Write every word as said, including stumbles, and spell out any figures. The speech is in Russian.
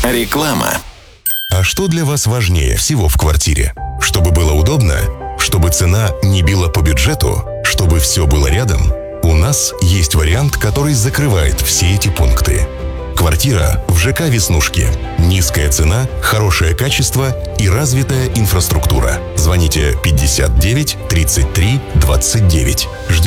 Реклама. А что для вас важнее всего в квартире? Чтобы было удобно? Чтобы цена не била по бюджету? Чтобы все было рядом? У нас есть вариант, который закрывает все эти пункты. Квартира в ЖК «Веснушки». Низкая цена, хорошее качество и развитая инфраструктура. Звоните пятьдесят девять тридцать три двадцать девять. Ждем.